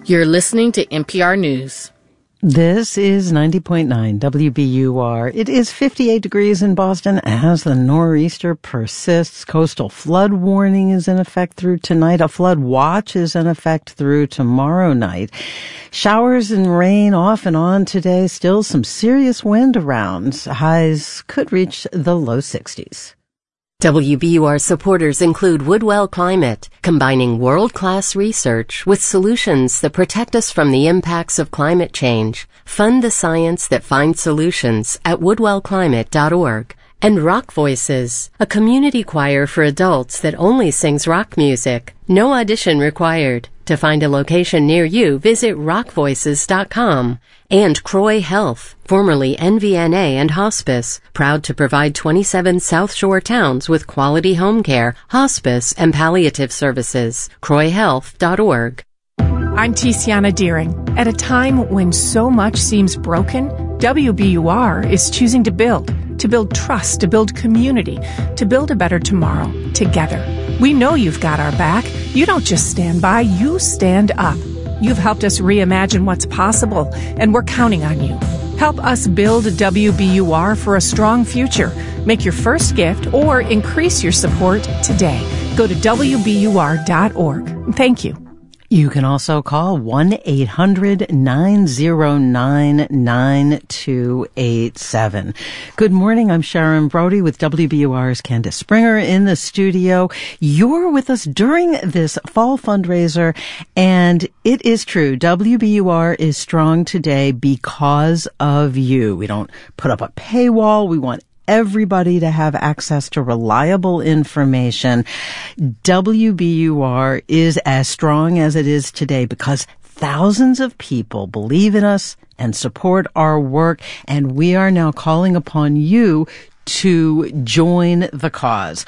You're listening to NPR News. This is 90.9 WBUR. It is 58 degrees in Boston as the nor'easter persists. Coastal flood warning is in effect through tonight. A flood watch is in effect through tomorrow night. Showers and rain off and on today. Still some serious wind around. Highs could reach the low 60s. WBUR supporters include Woodwell Climate, combining world-class research with solutions that protect us from the impacts of climate change. Fund the science that finds solutions at woodwellclimate.org. And Rock Voices, a community choir for adults that only sings rock music. No audition required. To find a location near you, visit rockvoices.com. And Croy Health, formerly NVNA and Hospice, proud to provide 27 South Shore towns with quality home care, hospice, and palliative services. CroyHealth.org. I'm Tiziana Deering. At a time when so much seems broken, WBUR is choosing to build trust, to build community, to build a better tomorrow together. We know you've got our back. You don't just stand by, you stand up. You've helped us reimagine what's possible, and we're counting on you. Help us build WBUR for a strong future. Make your first gift or increase your support today. Go to WBUR.org. Thank you. You can also call 1-800-909-9287. Good morning. I'm Sharon Brody with WBUR's Candace Springer in the studio. You're with us during this fall fundraiser, and it is true. WBUR is strong today because of you. We don't put up a paywall. We want everybody to have access to reliable information. WBUR is as strong as it is today because thousands of people believe in us and support our work, and we are now calling upon you to join the cause.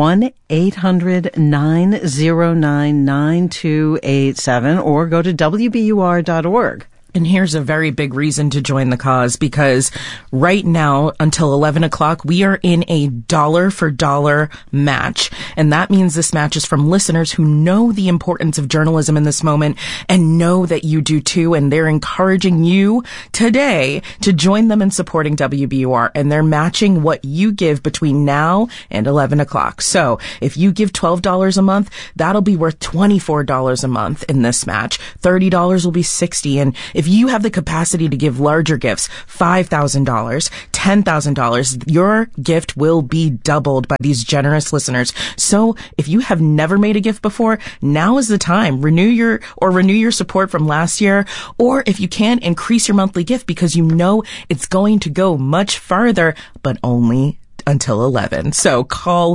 1-800-909-9287 or go to WBUR.org. And here's a very big reason to join the cause, because right now until 11 o'clock, we are in a dollar for dollar match. And that means this match is from listeners who know the importance of journalism in this moment and know that you do too. And they're encouraging you today to join them in supporting WBUR. And they're matching what you give between now and 11 o'clock. So if you give $12 a month, that'll be worth $24 a month in this match. $30 will be $60. And if you have the capacity to give larger gifts, $5,000, $10,000, your gift will be doubled by these generous listeners. So if you have never made a gift before, now is the time. Renew your support from last year. Or if you can, increase your monthly gift because you know it's going to go much farther, but only until 11. So call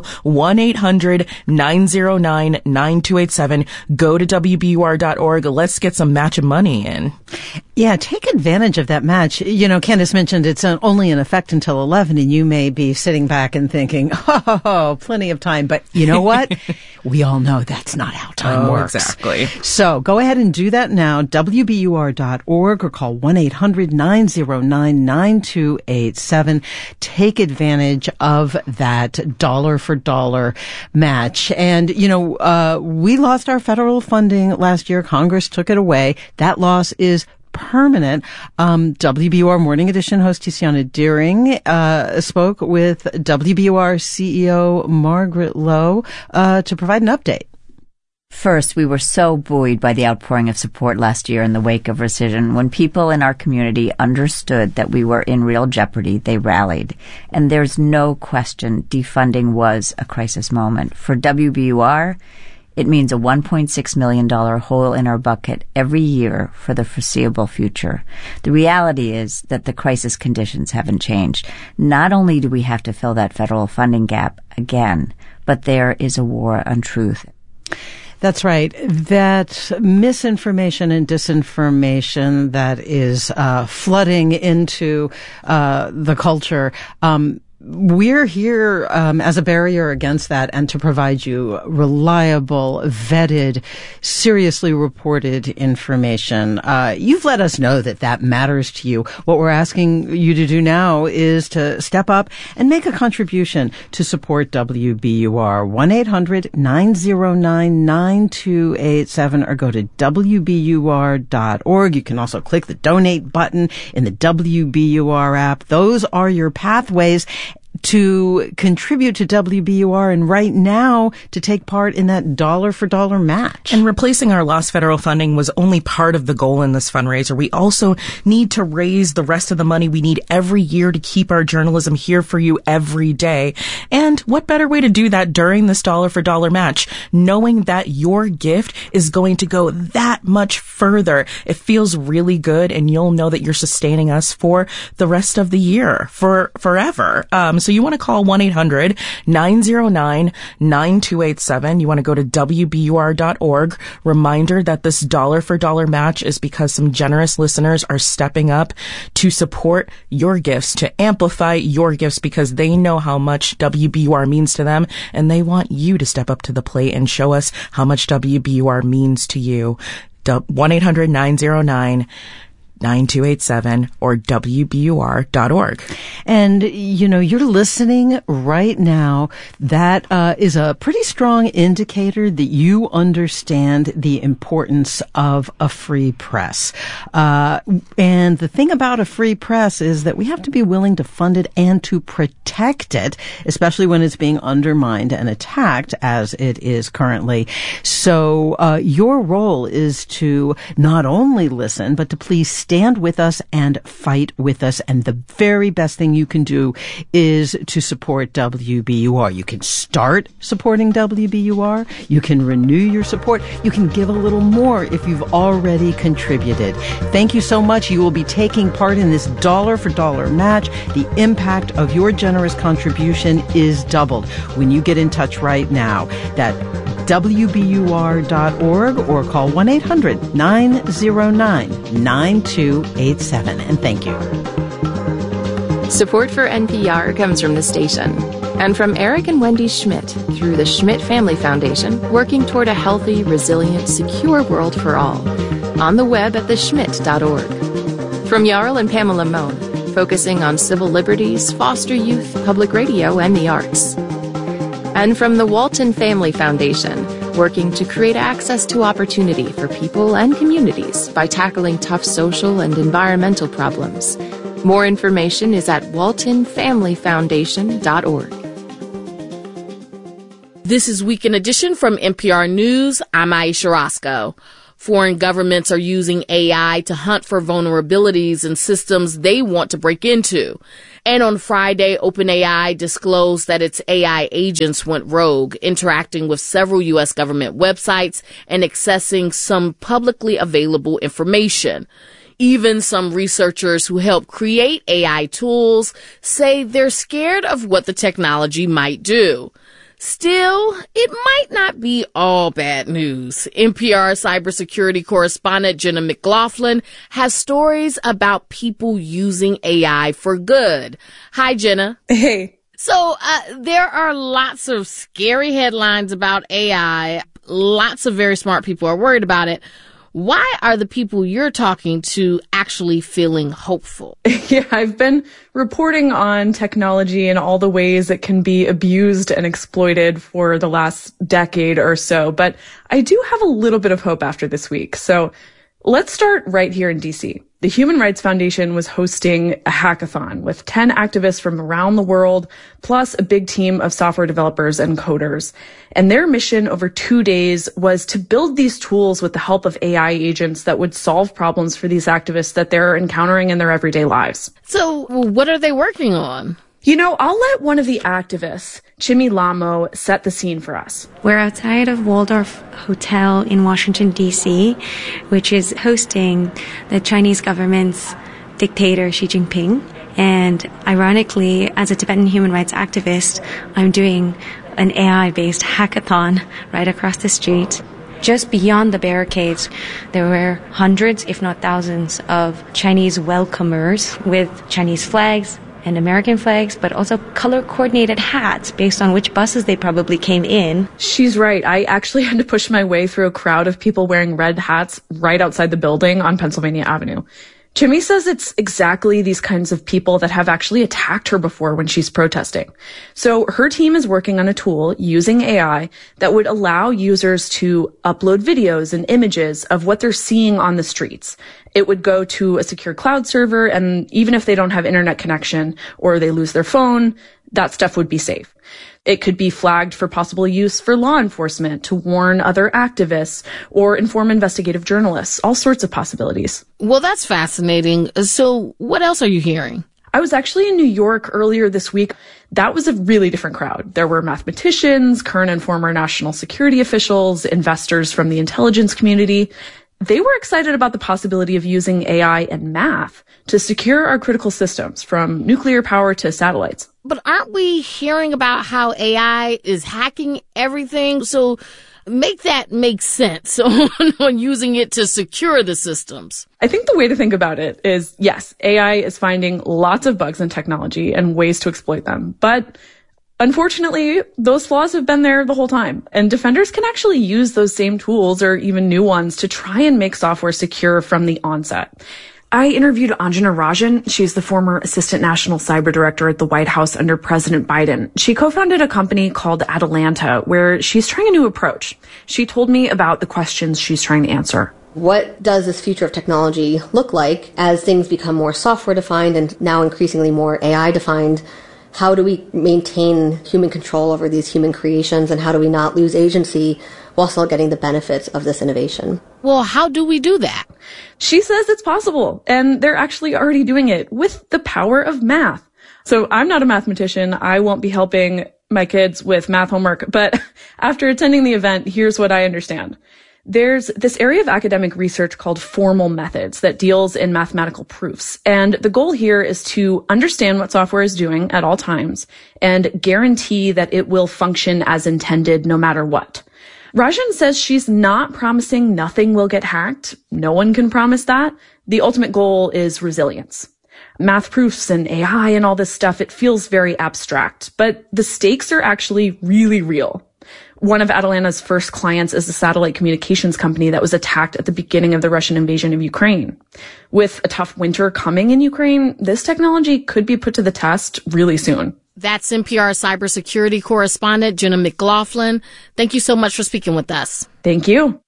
1-800-909-9287. Go to WBUR.org. Let's get some match of money in. Yeah, take advantage of that match. You know, Candace mentioned it's only in effect until 11, and you may be sitting back and thinking, oh, plenty of time. But you know what? We all know that's not how time works. Exactly. So go ahead and do that now, WBUR.org, or call 1-800-909-9287. Take advantage of that dollar for dollar match. And, you know, we lost our federal funding last year. Congress took it away. That loss is permanent. WBUR Morning Edition host Tiziana Deering spoke with WBUR CEO Margaret Lowe to provide an update. First, we were so buoyed by the outpouring of support last year in the wake of rescission. When people in our community understood that we were in real jeopardy, they rallied. And there's no question defunding was a crisis moment. For WBUR, it means a $1.6 million hole in our bucket every year for the foreseeable future. The reality is that the crisis conditions haven't changed. Not only do we have to fill that federal funding gap again, but there is a war on truth. That's right. That misinformation and disinformation that is flooding into the culture we're here as a barrier against that and to provide you reliable, vetted, seriously reported information. You've let us know that matters to you. What we're asking you to do now is to step up and make a contribution to support WBUR. 1-800-909-9287 or go to WBUR.org. You can also click the donate button in the WBUR app. Those are your pathways to contribute to WBUR and right now to take part in that dollar for dollar match. And replacing our lost federal funding was only part of the goal in this fundraiser. We also need to raise the rest of the money we need every year to keep our journalism here for you every day. And what better way to do that during this dollar for dollar match, knowing that your gift is going to go that much further. It feels really good, and you'll know that you're sustaining us for the rest of the year, for forever. So you want to call 1-800-909-9287. You want to go to WBUR.org. Reminder that this dollar for dollar match is because some generous listeners are stepping up to support your gifts, to amplify your gifts, because they know how much WBUR means to them, and they want you to step up to the plate and show us how much WBUR means to you. 1-800-909-9287 or WBUR.org. And, you're listening right now. That is a pretty strong indicator that you understand the importance of a free press. And the thing about a free press is that we have to be willing to fund it and to protect it, especially when it's being undermined and attacked as it is currently. So your role is to not only listen, but to please stand with us and fight with us. And the very best thing you can do is to support WBUR. You can start supporting WBUR. You can renew your support. You can give a little more if you've already contributed. Thank you so much. You will be taking part in this dollar for dollar match. The impact of your generous contribution is doubled when you get in touch right now. That WBUR.org or call 1-800-909-9287. And thank you. Support for NPR comes from the station and from Eric and Wendy Schmidt through the Schmidt Family Foundation, working toward a healthy, resilient, secure world for all. On the web at theschmidt.org. From Jarl and Pamela Mohn, focusing on civil liberties, foster youth, public radio, and the arts. And from the Walton Family Foundation, working to create access to opportunity for people and communities by tackling tough social and environmental problems. More information is at waltonfamilyfoundation.org. This is Weekend Edition from NPR News. I'm Aisha Roscoe. Foreign governments are using AI to hunt for vulnerabilities in systems they want to break into. And on Friday, OpenAI disclosed that its AI agents went rogue, interacting with several U.S. government websites and accessing some publicly available information. Even some researchers who help create AI tools say they're scared of what the technology might do. Still, it might not be all bad news. NPR cybersecurity correspondent Jenna McLaughlin has stories about people using AI for good. Hi, Jenna. Hey. So, there are lots of scary headlines about AI. Lots of very smart people are worried about it. Why are the people you're talking to actually feeling hopeful? Yeah, I've been reporting on technology and all the ways it can be abused and exploited for the last decade or so, but I do have a little bit of hope after this week. So let's start right here in DC. The Human Rights Foundation was hosting a hackathon with 10 activists from around the world, plus a big team of software developers and coders. And their mission over 2 days was to build these tools with the help of AI agents that would solve problems for these activists that they're encountering in their everyday lives. So what are they working on? I'll let one of the activists, Chimi Lamo, set the scene for us. We're outside of Waldorf Hotel in Washington, D.C., which is hosting the Chinese government's dictator, Xi Jinping. And ironically, as a Tibetan human rights activist, I'm doing an AI-based hackathon right across the street. Just beyond the barricades, there were hundreds, if not thousands, of Chinese welcomers with Chinese flags and American flags, but also color-coordinated hats based on which buses they probably came in. She's right. I actually had to push my way through a crowd of people wearing red hats right outside the building on Pennsylvania Avenue. Jimmy says it's exactly these kinds of people that have actually attacked her before when she's protesting. So her team is working on a tool using AI that would allow users to upload videos and images of what they're seeing on the streets. It would go to a secure cloud server, and even if they don't have internet connection or they lose their phone, that stuff would be safe. It could be flagged for possible use for law enforcement, to warn other activists, or inform investigative journalists. All sorts of possibilities. Well, that's fascinating. So what else are you hearing? I was actually in New York earlier this week. That was a really different crowd. There were mathematicians, current and former national security officials, investors from the intelligence community. They were excited about the possibility of using AI and math to secure our critical systems, from nuclear power to satellites. But aren't we hearing about how AI is hacking everything? So make that make sense on using it to secure the systems. I think the way to think about it is, yes, AI is finding lots of bugs in technology and ways to exploit them. But unfortunately, those flaws have been there the whole time. And defenders can actually use those same tools, or even new ones, to try and make software secure from the onset. I interviewed Anjana Rajan. She's the former assistant national cyber director at the White House under President Biden. She co-founded a company called Atalanta, where she's trying a new approach. She told me about the questions she's trying to answer. What does this future of technology look like as things become more software-defined and now increasingly more AI-defined? How do we maintain human control over these human creations, and how do we not lose agency while still getting the benefits of this innovation? Well, how do we do that? She says it's possible, and they're actually already doing it with the power of math. So I'm not a mathematician. I won't be helping my kids with math homework, but after attending the event, here's what I understand. There's this area of academic research called formal methods that deals in mathematical proofs. And the goal here is to understand what software is doing at all times and guarantee that it will function as intended no matter what. Rajan says she's not promising nothing will get hacked. No one can promise that. The ultimate goal is resilience. Math proofs and AI and all this stuff, it feels very abstract, but the stakes are actually really real. One of Atalanta's first clients is a satellite communications company that was attacked at the beginning of the Russian invasion of Ukraine. With a tough winter coming in Ukraine, this technology could be put to the test really soon. That's NPR cybersecurity correspondent Jenna McLaughlin. Thank you so much for speaking with us. Thank you.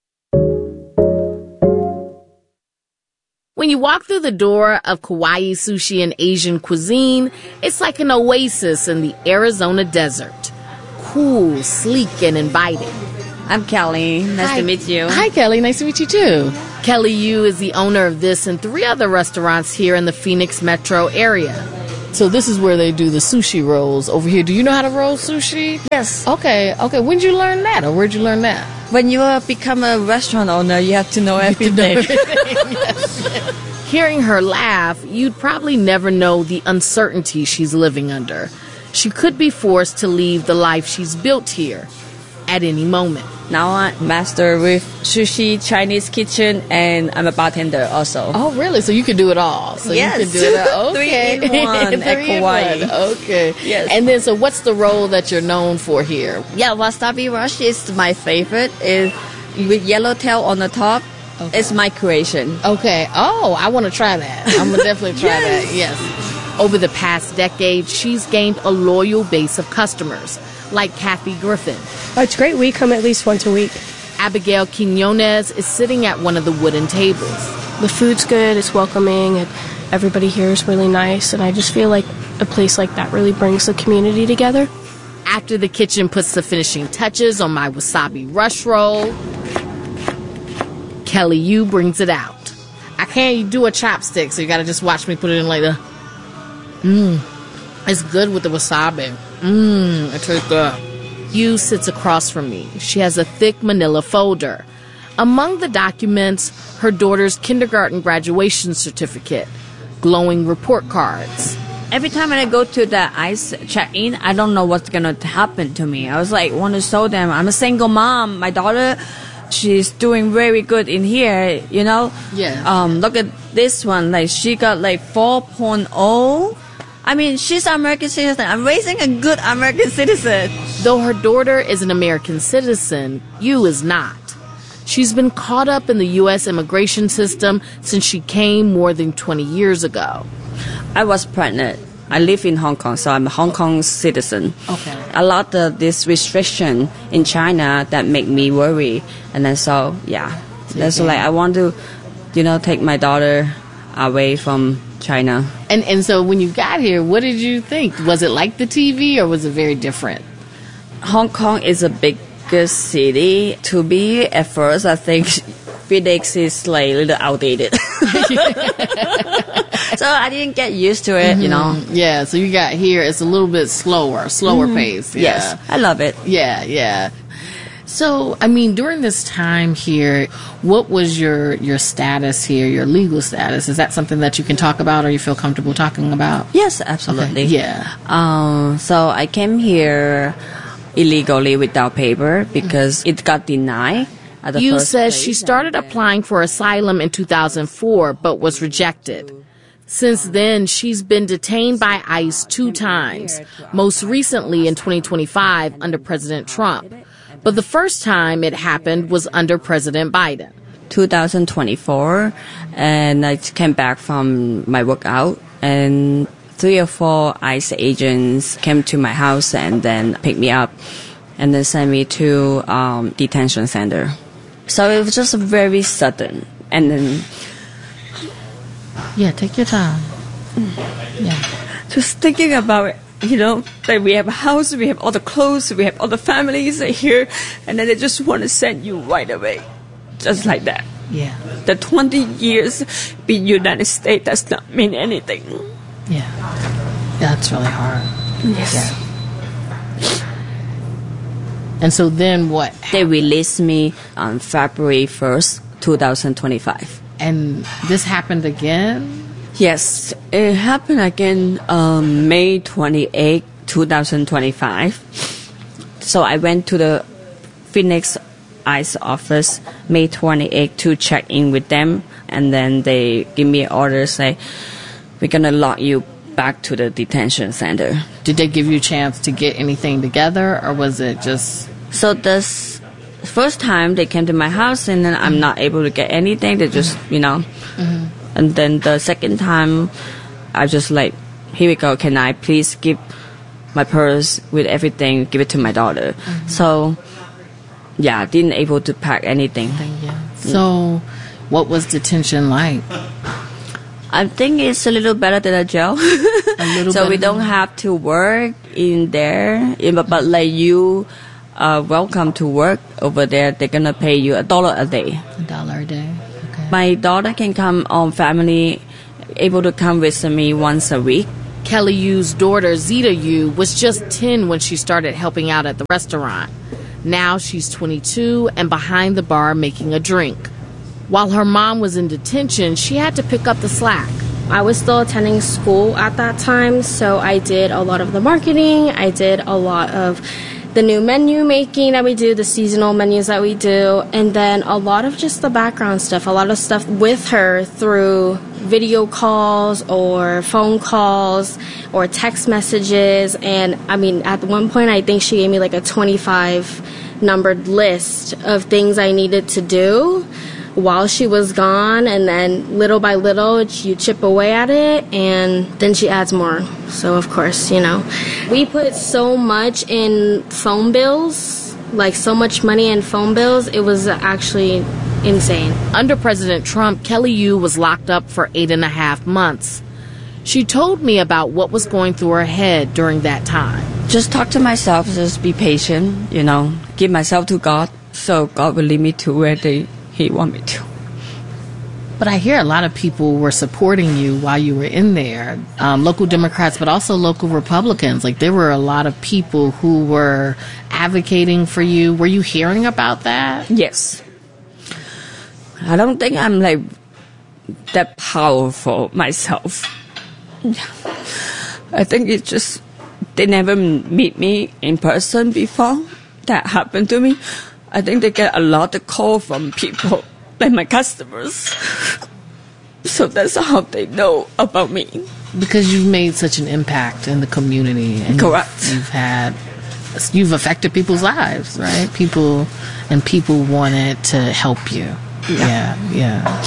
When you walk through the door of Kauai Sushi and Asian cuisine, it's like an oasis in the Arizona desert. Cool, sleek, and inviting. I'm Kelly. Nice to meet you. Hi, Kelly. Nice to meet you, too. Kelly Yu is the owner of this and 3 other restaurants here in the Phoenix metro area. So this is where they do the sushi rolls over here. Do you know how to roll sushi? Yes. Okay. When did you learn that, or where'd you learn that? When you become a restaurant owner, you have to know everything. Yes. Hearing her laugh, you'd probably never know the uncertainty she's living under. She could be forced to leave the life she's built here at any moment. Now I'm master with sushi, Chinese kitchen, and I'm a bartender also. Oh, really? So you can do it all. So yes. You can do it all. Okay. 3 in 1 at Kauai. Okay. Yes. And then, so what's the roll that you're known for here? Yeah, wasabi rush is my favorite. Is with yellowtail on the top. Okay. It's my creation. Okay. Oh, I want to try that. I'm going to definitely try that. Yes. Over the past decade, she's gained a loyal base of customers, like Kathy Griffin. Oh, it's great. We come at least once a week. Abigail Quinones is sitting at one of the wooden tables. The food's good, it's welcoming, and everybody here is really nice, and I just feel like a place like that really brings the community together. After the kitchen puts the finishing touches on my wasabi rush roll, Kelly Yu brings it out. I can't do a chopstick, so you gotta just watch me put it in like the... It's good with the wasabi. It tastes good. Yu sits across from me. She has a thick manila folder. Among the documents, her daughter's kindergarten graduation certificate, glowing report cards. Every time when I go to the ICE check-in, I don't know what's going to happen to me. I was like, want to show them. I'm a single mom. My daughter, she's doing very good in here, you know? Yeah. Look at this one. Like, she got like 4.0. I mean, she's an American citizen. I'm raising a good American citizen. Though her daughter is an American citizen, Yu is not. She's been caught up in the U.S. immigration system since she came more than 20 years ago. I was pregnant. I live in Hong Kong, so I'm a Hong Kong citizen. Okay. A lot of this restriction in China that make me worry. And then that's like I want to, take my daughter away from China. And so when you got here, what did you think? Was it like the TV or was it very different? Hong Kong is a bigger city. To be at first, I think Phoenix is like a little outdated. So I didn't get used to it, Yeah, so you got here, it's a little bit slower pace. Yeah. Yes, I love it. Yeah. So, I mean, during this time here, what was your status here, your legal status? Is that something that you can talk about or you feel comfortable talking about? Yes, absolutely. Okay. Yeah. So I came here illegally without paper because it got denied. Yu says she started applying for asylum in 2004 but was rejected. Since then, she's been detained by ICE 2 times, most recently in 2025 under President Trump. But the first time it happened was under President Biden. 2024, and I came back from my workout, and 3 or 4 ICE agents came to my house and then picked me up and then sent me to detention center. So it was just very sudden. And then... Yeah, take your time. Yeah. Just thinking about it, that we have a house, we have all the clothes, we have all the families here, and then they just want to send you right away. Just like that. Yeah. The 20 years in United States does not mean anything. Yeah. That's really hard. Yes. Yeah. And so then what? They released me on February 1st, 2025. And this happened again? Yes, it happened again May 28, 2025. So I went to the Phoenix ICE office May 28 to check in with them. And then they give me an order, say, we're going to lock you back to the detention center. Did they give you a chance to get anything together, or was it just... So this first time they came to my house and then I'm not able to get anything. They just, And then the second time I just like, here we go. Can I please give my purse with everything, give it to my daughter? So, yeah, didn't able to pack anything. So, what was detention like? I think it's a little better than a jail. So we don't have to work in there. But like you... welcome to work over there. They're gonna pay you $1 a day. $1 a day. Okay. My daughter can come on family, able to come visit me once a week. Kelly Yu's daughter, Zeta Yu, was just 10 when she started helping out at the restaurant. Now she's 22 and behind the bar making a drink. While her mom was in detention, she had to pick up the slack. I was still attending school at that time, so I did a lot of the marketing. I did a lot of the new menu making that we do, the seasonal menus that we do, and then a lot of just the background stuff, a lot of stuff with her through video calls or phone calls or text messages. And I mean, at one point, I think she gave me like a 25 numbered list of things I needed to do while she was gone, and then little by little you chip away at it and then she adds more. So of course, we put so much in phone bills, like so much money in phone bills, it was actually insane. Under President Trump, Kelly Yu was locked up for 8.5 months. She told me about what was going through her head during that time. Just talk to myself, just be patient, give myself to God, so God will lead me to where He want me to. But I hear a lot of people were supporting you while you were in there, local Democrats, but also local Republicans. Like, there were a lot of people who were advocating for you. Were you hearing about that? Yes. I don't think I'm like that powerful myself. I think it's just they never meet me in person before. That happened to me. I think they get a lot of call from people, like my customers. So that's how they know about me. Because you've made such an impact in the community. And Correct. You've affected people's lives, right? People wanted to help you. Yeah.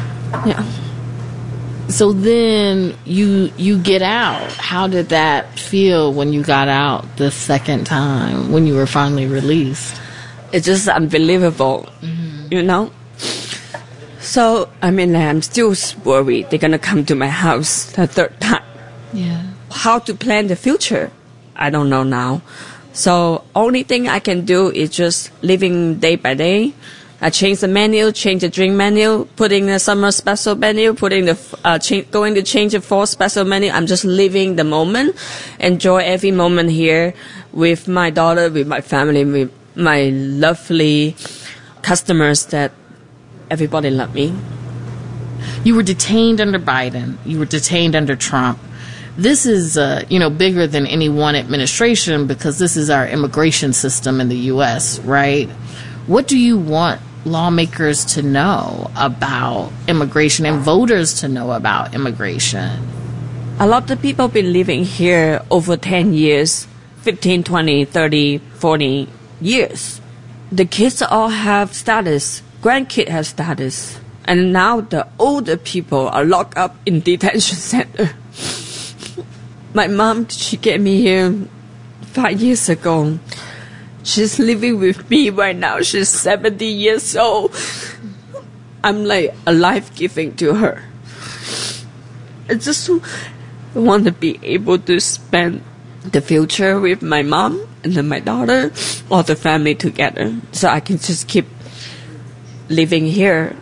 So then you get out. How did that feel when you got out the second time, when you were finally released? It's just unbelievable, you know? So, I'm still worried they're going to come to my house the third time. Yeah. How to plan the future, I don't know now. So, only thing I can do is just living day by day. I change the menu, change the drink menu, putting the summer special menu, going to change the fall special menu. I'm just living the moment, enjoy every moment here with my daughter, with my family, with my lovely customers that everybody love me. You were detained under Biden. You were detained under Trump. This is, bigger than any one administration because this is our immigration system in the U.S., right? What do you want lawmakers to know about immigration and voters to know about immigration? A lot of people been living here over 10 years, 15, 20, 30, 40 years. The kids all have status. Grandkids have status. And now the older people are locked up in detention center. My mom, she came me here 5 years ago. She's living with me right now. She's 70 years old. I'm like a life-giving to her. I just want to be able to spend the future with my mom and then my daughter, all the family together. So I can just keep living here,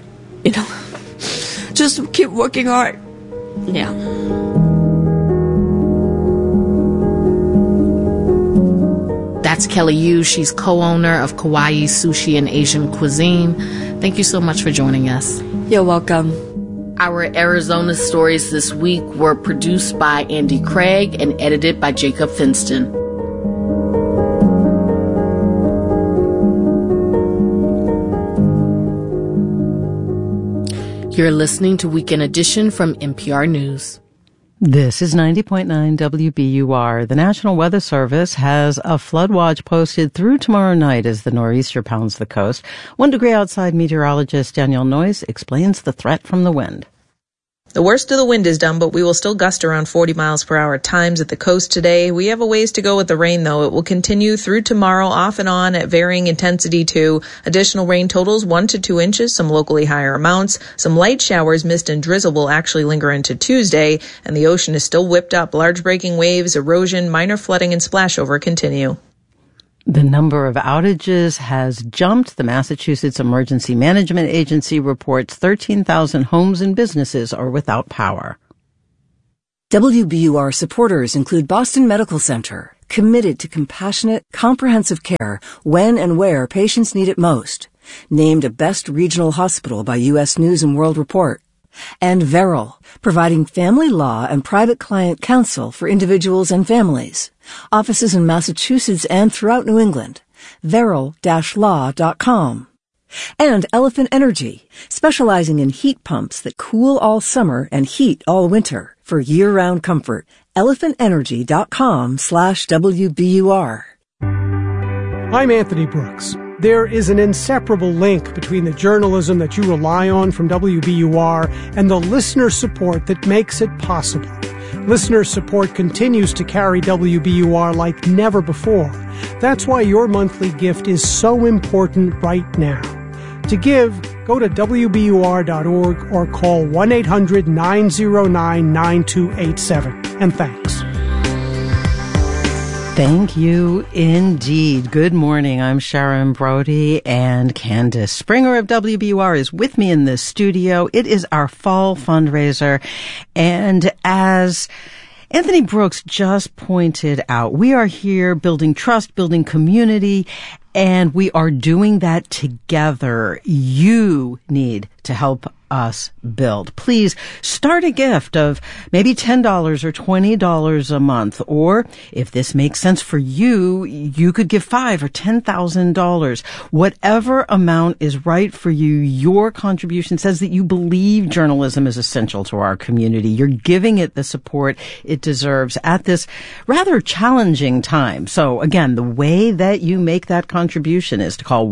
just keep working hard. Yeah. That's Kelly Yu. She's co-owner of Kawaii Sushi and Asian Cuisine. Thank you so much for joining us. You're welcome. Our Arizona stories this week were produced by Andy Craig and edited by Jacob Finston. You're listening to Weekend Edition from NPR News. This is 90.9 WBUR. The National Weather Service has a flood watch posted through tomorrow night as the nor'easter pounds the coast. 1 degree outside meteorologist Danielle Noyes explains the threat from the wind. The worst of the wind is done, but we will still gust around 40 miles per hour at times at the coast today. We have a ways to go with the rain, though. It will continue through tomorrow, off and on at varying intensity, too. Additional rain totals 1 to 2 inches, some locally higher amounts. Some light showers, mist and drizzle will actually linger into Tuesday, and the ocean is still whipped up. Large breaking waves, erosion, minor flooding, and splashover continue. The number of outages has jumped. The Massachusetts Emergency Management Agency reports 13,000 homes and businesses are without power. WBUR supporters include Boston Medical Center, committed to compassionate, comprehensive care when and where patients need it most. Named a best regional hospital by U.S. News & World Report. And Verrill, providing family law and private client counsel for individuals and families. Offices in Massachusetts and throughout New England. Verrill-law.com. And Elephant Energy, specializing in heat pumps that cool all summer and heat all winter for year-round comfort. ElephantEnergy.com/WBUR. I'm Anthony Brooks. There is an inseparable link between the journalism that you rely on from WBUR and the listener support that makes it possible. Listener support continues to carry WBUR like never before. That's why your monthly gift is so important right now. To give, go to WBUR.org or call 1-800-909-9287. And thanks. Thank you indeed. Good morning. I'm Sharon Brody, and Candace Springer of WBUR is with me in the studio. It is our fall fundraiser, and as Anthony Brooks just pointed out, we are here building trust, building community, And we are doing that together. You need to help us build. Please start a gift of maybe $10 or $20 a month. Or if this makes sense for you, you could give $5,000 or $10,000. Whatever amount is right for you, your contribution says that you believe journalism is essential to our community. You're giving it the support it deserves at this rather challenging time. So again, the way that you make that contribution is to call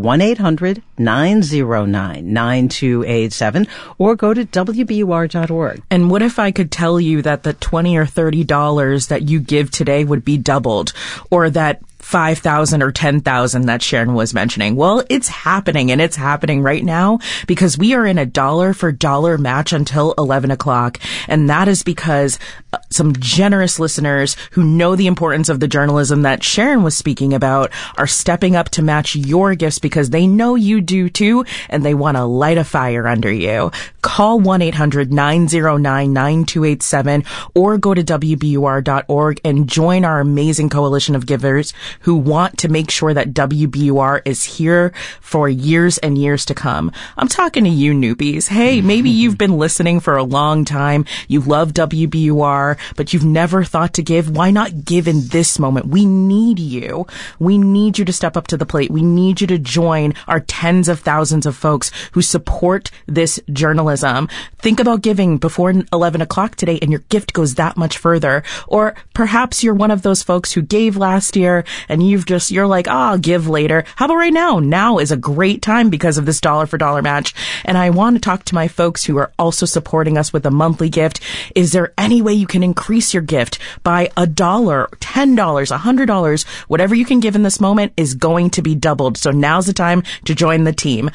1-800-909-9287 or go to WBUR.org. And what if I could tell you that the $20 or $30 that you give today would be doubled, or that $5,000 or $10,000 that Sharon was mentioning? Well, it's happening, and it's happening right now because we are in a dollar for dollar match until 11 o'clock. And that is because some generous listeners who know the importance of the journalism that Sharon was speaking about are stepping up to match your gifts because they know you do too, and they want to light a fire under you. Call 1-800-909-9287 or go to WBUR.org and join our amazing coalition of givers who want to make sure that WBUR is here for years and years to come. I'm talking to you newbies. Hey, maybe you've been listening for a long time. You love WBUR, but you've never thought to give. Why not give in this moment? We need you. We need you to step up to the plate. We need you to join our tens of thousands of folks who support this journalism. Think about giving before 11 o'clock today and your gift goes that much further. Or perhaps you're one of those folks who gave last year and you're like, I'll give later. How about right now? Now is a great time because of this dollar for dollar match. And I want to talk to my folks who are also supporting us with a monthly gift. Is there any way you can increase your gift by $1, $10, $100? Whatever you can give in this moment is going to be doubled. So now's the time to join the team.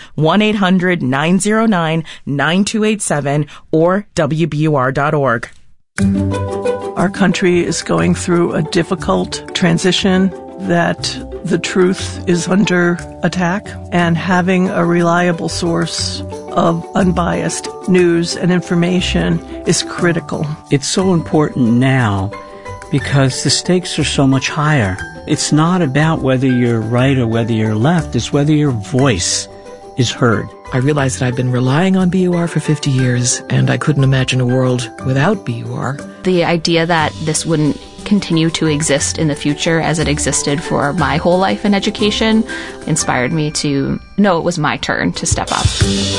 1-800-909-9287 or WBUR.org. Our country is going through a difficult transition, that the truth is under attack, and having a reliable source of unbiased news and information is critical. It's so important now because the stakes are so much higher. It's not about whether you're right or whether you're left. It's whether your voice is heard. I realized that I've been relying on BUR for 50 years, and I couldn't imagine a world without BUR. The idea that this wouldn't continue to exist in the future as it existed for my whole life in education inspired me to know it was my turn to step up.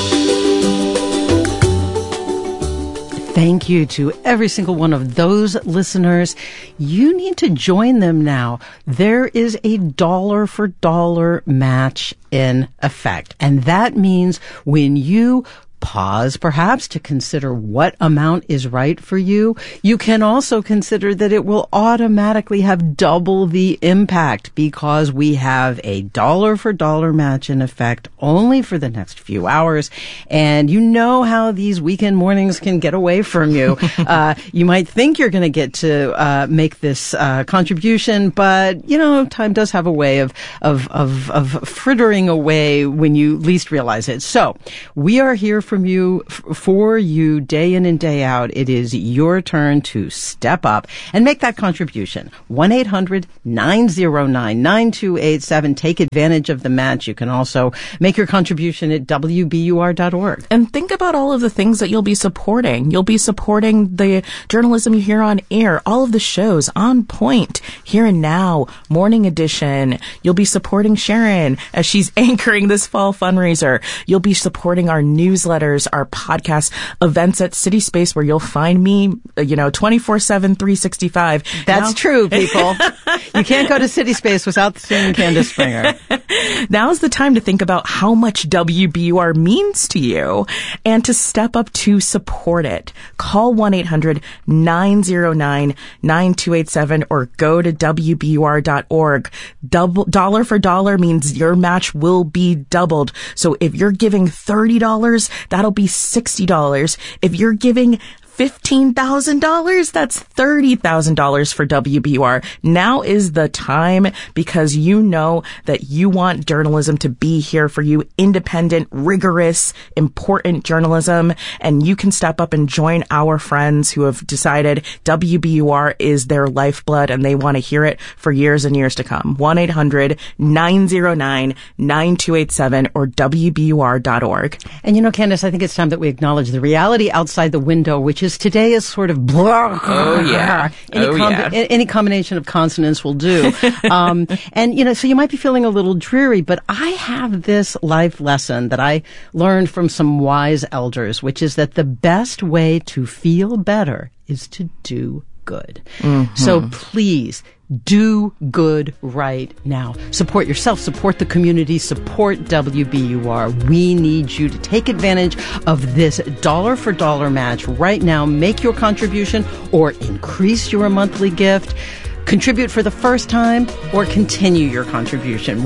Thank you to every single one of those listeners. You need to join them now. There is a dollar for dollar match in effect. And that means when you pause perhaps to consider what amount is right for you, you can also consider that it will automatically have double the impact because we have a dollar for dollar match in effect only for the next few hours. And you know how these weekend mornings can get away from you. You might think you're going to get to make this contribution, but you know, time does have a way of frittering away when you least realize it. So we are here for you day in and day out. It is your turn to step up and make that contribution. 1-800-909-9287. Take advantage of the match. You can also make your contribution at WBUR.org. And think about all of the things that you'll be supporting. You'll be supporting the journalism you hear on air, all of the shows, On Point, Here and Now, Morning Edition. You'll be supporting Sharon as she's anchoring this fall fundraiser. You'll be supporting our newsletters, our podcasts, events at City Space where you'll find me, 24/7, 365. That's true, people. You can't go to City Space without seeing Candace Springer. Now's the time to think about how much WBUR means to you and to step up to support it. Call 1-800-909-9287 or go to WBUR.org. Dollar for dollar means your match will be doubled. So if you're giving $30, that'll be $60. If you're giving $15,000, that's $30,000 for WBUR. Now is the time, because you know that you want journalism to be here for you. Independent, rigorous, important journalism. And you can step up and join our friends who have decided WBUR is their lifeblood and they want to hear it for years and years to come. 1-800-909-9287 or WBUR.org. And you know, Candace, I think it's time that we acknowledge the reality outside the window, which is today is sort of blah. Oh, yeah. Any combination of consonants will do. And, you know, so you might be feeling a little dreary, but I have this life lesson that I learned from some wise elders, which is that the best way to feel better is to do good. Mm-hmm. So please do good right now. Support yourself, support the community, support WBUR. We need you to take advantage of this dollar for dollar match right now. Make your contribution or increase your monthly gift. Contribute for the first time or continue your contribution.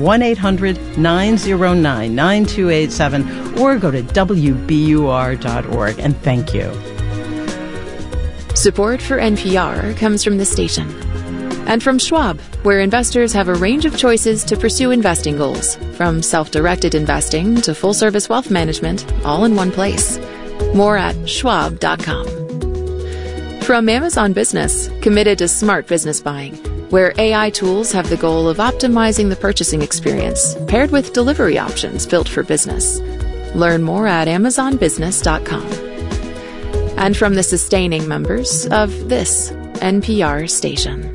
1-800-909-9287 or go to WBUR.org. And thank you. Support for NPR comes from the station and from Schwab, where investors have a range of choices to pursue investing goals, from self-directed investing to full-service wealth management, all in one place. More at schwab.com. From Amazon Business, committed to smart business buying, where AI tools have the goal of optimizing the purchasing experience, paired with delivery options built for business. Learn more at amazonbusiness.com. And from the sustaining members of this NPR station.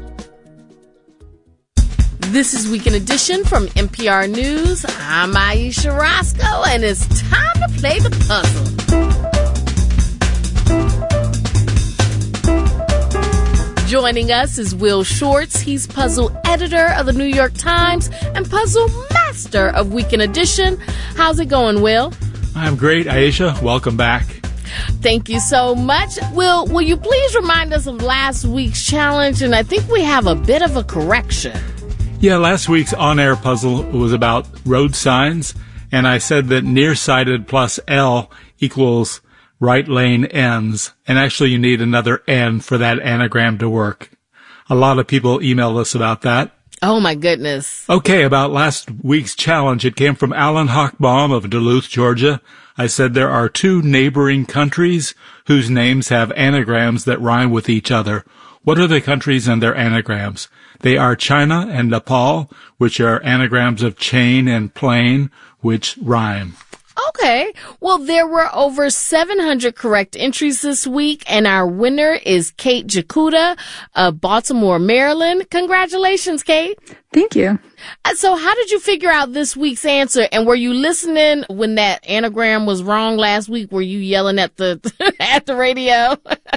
This is Weekend Edition from NPR News. I'm Aisha Roscoe, and it's time to play the puzzle. Joining us is Will Shortz. He's puzzle editor of the New York Times and puzzle master of Weekend Edition. How's it going, Will? I'm great, Aisha. Welcome back. Thank you so much. Will you please remind us of last week's challenge? And I think we have a bit of a correction. Yeah, last week's on-air puzzle was about road signs, and I said that nearsighted plus L equals right lane ends, and actually you need another N for that anagram to work. A lot of people emailed us about that. Oh, my goodness. Okay, about last week's challenge, it came from Alan Hochbaum of Duluth, Georgia. I said there are two neighboring countries whose names have anagrams that rhyme with each other. What are the countries and their anagrams? They are China and Nepal, which are anagrams of chain and plane, which rhyme. Okay. Well, there were over 700 correct entries this week, and our winner is Kate Jakuta of Baltimore, Maryland. Congratulations, Kate. Thank you. So how did you figure out this week's answer? And were you listening when that anagram was wrong last week? Were you yelling at the at the radio?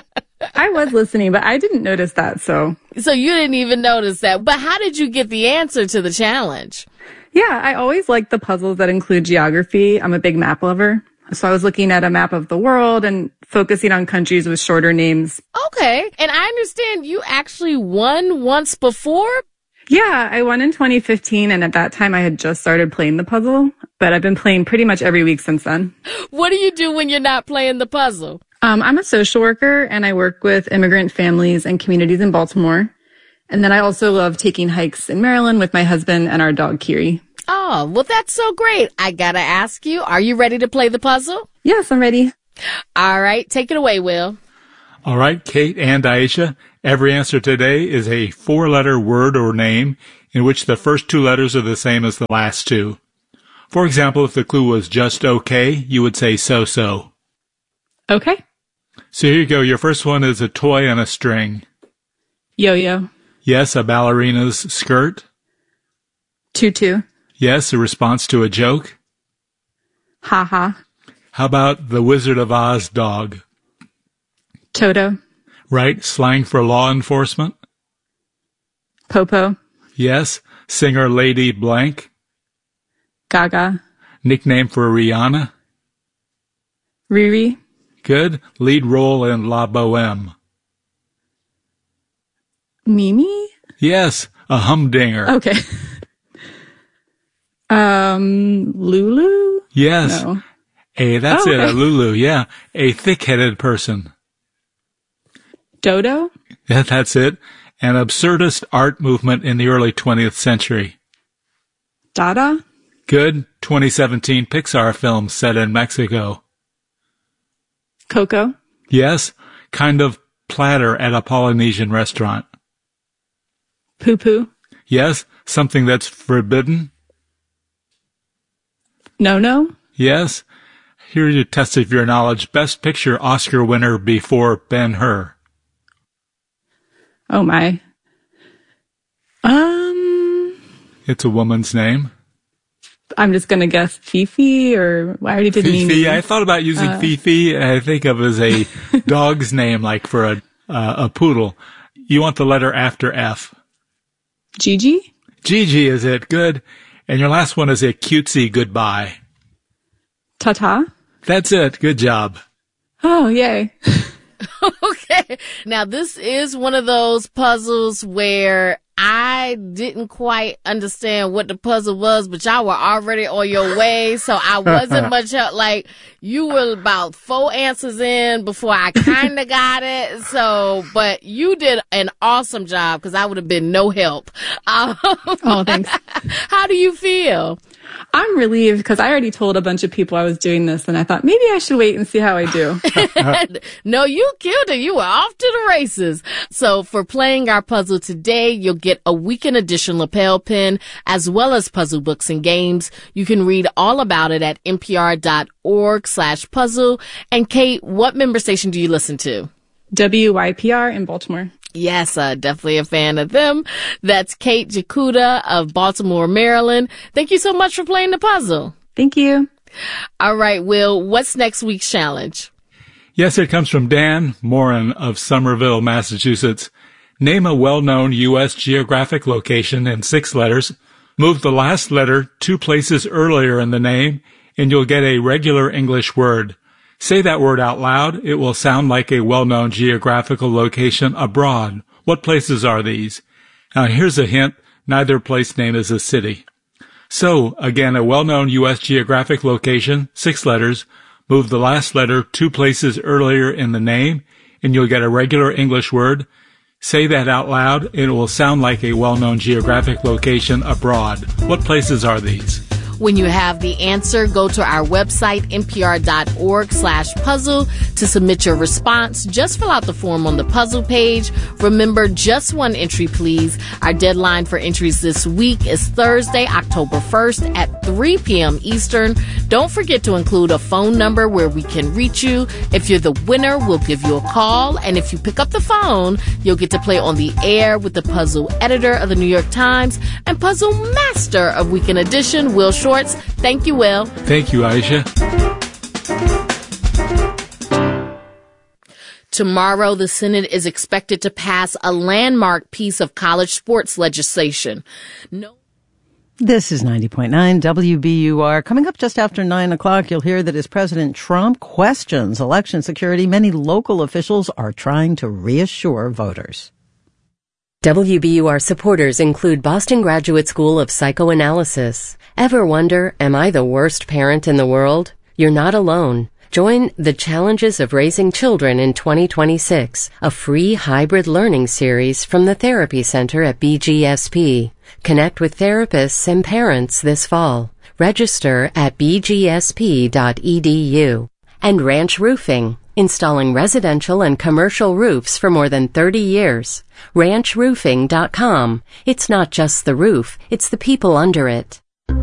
I was listening, but I didn't notice that, So you didn't even notice that. But how did you get the answer to the challenge? Yeah, I always like the puzzles that include geography. I'm a big map lover. So I was looking at a map of the world and focusing on countries with shorter names. Okay. And I understand you actually won once before? Yeah, I won in 2015, and at that time I had just started playing the puzzle, but I've been playing pretty much every week since then. What do you do when you're not playing the puzzle? I'm a social worker, and I work with immigrant families and communities in Baltimore. And then I also love taking hikes in Maryland with my husband and our dog, Kiri. Oh, well, that's so great. I gotta ask you, are you ready to play the puzzle? Yes, I'm ready. All right, take it away, Will. All right, Kate and Aisha, every answer today is a four-letter word or name in which the first two letters are the same as the last two. For example, if the clue was just okay, you would say so-so. Okay. So here you go. Your first one is a toy on a string. Yo-yo. Yes, a ballerina's skirt. Tutu. Yes, a response to a joke. Ha-ha. How about the Wizard of Oz dog? Toto. Right, slang for law enforcement. Popo. Yes, singer Lady Blank. Gaga. Nickname for Rihanna. Riri. Good. Lead role in La Boheme. Mimi? Yes, a humdinger. Okay. Lulu? Yes. No. That's it, a Lulu, yeah. A thick-headed person. Dodo? Yeah, that's it. An absurdist art movement in the early 20th century. Dada? Good. 2017 Pixar film set in Mexico. Coco? Yes. Kind of platter at a Polynesian restaurant. Poo-poo? Yes. Something that's forbidden. No-no? Yes. Here's a test of your knowledge. Best Picture Oscar winner before Ben-Hur. Oh, my. It's a woman's name. I'm just going to guess Fifi, or I already did Mimi. Fifi. I thought about using Fifi. I think of as a dog's name, like for a poodle. You want the letter after F. Gigi? Gigi is it. Good. And your last one is a cutesy goodbye. Ta-ta? That's it. Good job. Oh, yay. Okay. Now, this is one of those puzzles where I didn't quite understand what the puzzle was, but y'all were already on your way, so I wasn't much help. Like, you were about 4 answers in before I kind of got it. So, but you did an awesome job, because I would have been no help. Oh, thanks. How do you feel? I'm relieved, because I already told a bunch of people I was doing this, and I thought maybe I should wait and see how I do. No, you killed it. You were off to the races. So for playing our puzzle today, you'll get a weekend edition lapel pin, as well as puzzle books and games. You can read all about it at npr.org/puzzle. And Kate, what member station do you listen to? WYPR in Baltimore. Yes, definitely a fan of them. That's Kate Jakuda of Baltimore, Maryland. Thank you so much for playing the puzzle. Thank you. All right, Will, what's next week's challenge? Yes, it comes from Dan Morin of Somerville, Massachusetts. Name a well-known U.S. geographic location in 6 letters. Move the last letter 2 places earlier in the name, and you'll get a regular English word. Say that word out loud. It will sound like a well-known geographical location abroad. What places are these? Now, here's a hint. Neither place name is a city. So, again, a well-known U.S. geographic location, 6 letters. Move the last letter 2 places earlier in the name, and you'll get a regular English word. Say that out loud, and it will sound like a well-known geographic location abroad. What places are these? When you have the answer, go to our website, npr.org/puzzle, to submit your response. Just fill out the form on the puzzle page. Remember, just 1 entry, please. Our deadline for entries this week is Thursday, October 1st at 3 p.m. Eastern. Don't forget to include a phone number where we can reach you. If you're the winner, we'll give you a call. And if you pick up the phone, you'll get to play on the air with the puzzle editor of the New York Times and puzzle master of Weekend Edition, Will Shorts. Thank you, Will. Thank you, Aisha. Tomorrow, the Senate is expected to pass a landmark piece of college sports legislation. This is 90.9 WBUR. Coming up just after 9 o'clock, you'll hear that as President Trump questions election security, many local officials are trying to reassure voters. WBUR supporters include Boston Graduate School of Psychoanalysis. Ever wonder, am I the worst parent in the world? You're not alone. Join The Challenges of Raising Children in 2026, a free hybrid learning series from the Therapy Center at BGSP. Connect with therapists and parents this fall. Register at bgsp.edu. And Ranch Roofing, installing residential and commercial roofs for more than 30 years. RanchRoofing.com. It's not just the roof, it's the people under it.